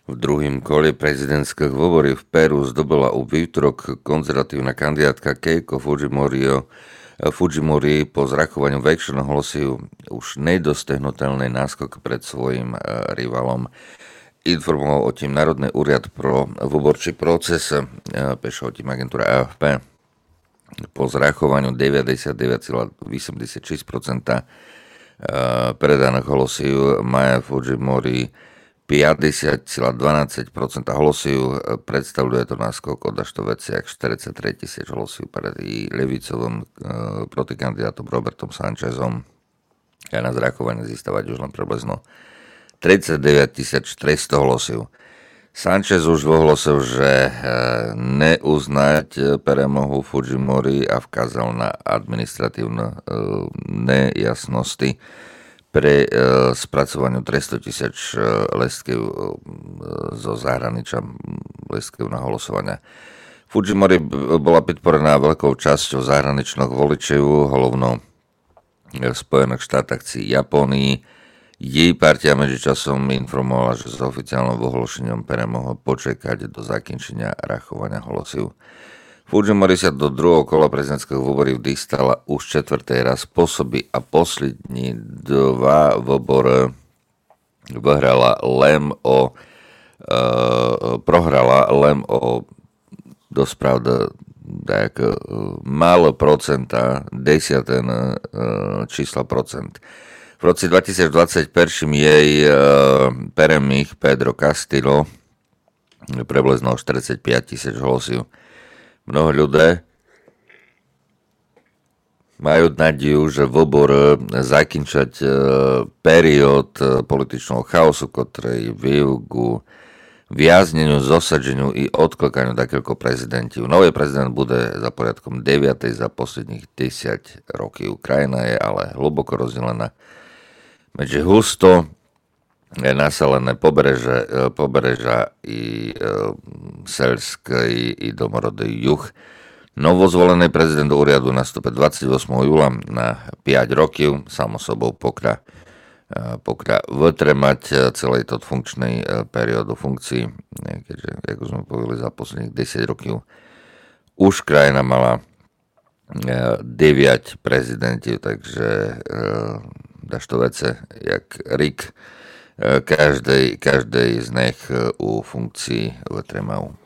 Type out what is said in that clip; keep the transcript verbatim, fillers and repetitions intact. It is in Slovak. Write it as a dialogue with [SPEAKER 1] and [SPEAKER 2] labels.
[SPEAKER 1] V druhém kole prezidentských voľby v Peru zdobila u výtorok konzervatívna kandidátka Keiko Fujimori, Fujimori po zrachovaní väčšného hlasu už nedostihnutelný náskok pred svojím rivalom. Informoval o tým Národný úrad pro vyborčí proces, píše o tým agentúra á ef pé. Po zrachovaniu deväťdesiatdeväť celá osemdesiatšesť percent predaných hlasov Maja Fujimori päťdesiat celá dvanásť percent hlasov, predstavuje to náskok od až to veciach štyridsaťtri tisíc hlasov pred ľavicovým protikandidátom Robertom Sanchezom. A na zrachovanie získavať už len približno tridsaťdeväť tisíc štyristo hlasov. Sanchez už ohlasil, že neuznať premohu Fujimori a vkázal na administratívne nejasnosti pre spracovaniu tristo tisíc listkov zo zahraničia, listkov na hlasovania. Fujimori bola podporená veľkou časťou zahraničných voličov, hlavno v Spojených štátoch či Japonii. Jej partia medzičasom informovala, že s oficiálnym vyhlášením premohol počekať do zakončenia rachovania hlasov. Fujimori sa do druhého kola prezidentských volieb dostala už čtvrtý raz po sobi a poslední dva voľby vyhrala len o e, prohrala len o dosť pravda tak e, málo procenta, desiaten e, čísla procent. V roce dvetisícdvadsaťjeden jej e, peremých Pedro Castillo približno štyridsaťpäť tisíc hlasov. Mnoho ľudí majú nádej, že voľby zakončať e, periód e, političného chaosu, ktorý viedol ku viazneniu, zosadženiu i odklokaniu takého prezidentov. Nový prezident bude za poriadkom deviatej za posledných desať rokov. Krajina je ale hlboko rozdelená medzi husto naselené pobreže, pobreža i e, selské i, i domorodý juh. Novozvolený prezident úradu nastúpe dvadsiateho ôsmeho júla na päť rokov, samo sobou pokra, pokra vytremať celej to funkčnej periódu funkcií, keďže, ako sme povedali, za posledných desať rokov už krajina mala deväť prezidentov, takže dáš to vece, jak Rick, každej, každej z nich u funkcií vytremajú.